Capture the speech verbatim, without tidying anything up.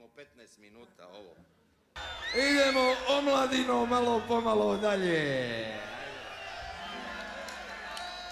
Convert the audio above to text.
ćemo petnaest minuta ovo. Idemo omladino malo pomalo dalje.